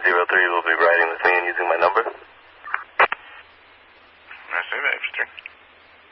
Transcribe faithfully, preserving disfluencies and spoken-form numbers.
zero three will be riding with me and using my number. I see that, Mister